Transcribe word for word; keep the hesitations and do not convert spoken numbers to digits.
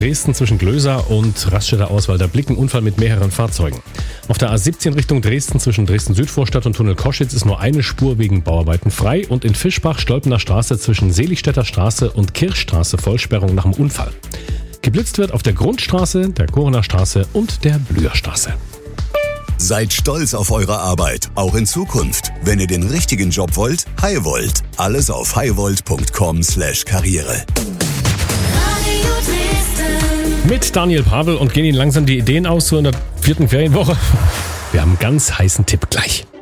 Dresden zwischen Glöser und Raststätter Auswalder Blicken Unfall mit mehreren Fahrzeugen. Auf der A siebzehn Richtung Dresden zwischen Dresden-Südvorstadt und Tunnel Koschitz ist nur eine Spur wegen Bauarbeiten frei und in Fischbach Stolpener Straße zwischen Seligstädter Straße und Kirchstraße Vollsperrung nach dem Unfall. Geblitzt wird auf der Grundstraße, der Korener Straße und der Blüherstraße. Seid stolz auf eure Arbeit, auch in Zukunft. Wenn ihr den richtigen Job wollt, Highvolt. Alles auf highvolt punkt com slash karriere. Mit Daniel Pavel und gehen Ihnen langsam die Ideen aus, so in der vierten Ferienwoche. Wir haben einen ganz heißen Tipp gleich.